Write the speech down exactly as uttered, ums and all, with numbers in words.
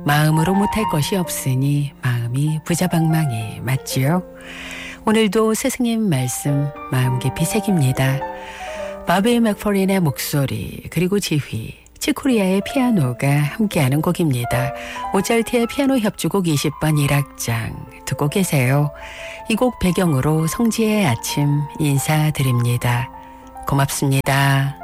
마음으로 못할 것이 없으니 마음이 부자방망이 맞지요? 오늘도 스승님 말씀 마음 깊이 새깁니다. 바비 맥퍼린의 목소리 그리고 지휘, 치코리아의 피아노가 함께하는 곡입니다. 모차르트의 피아노 협주곡 이십 번 일 악장 듣고 계세요. 이 곡 배경으로 성지의 아침 인사드립니다. 고맙습니다.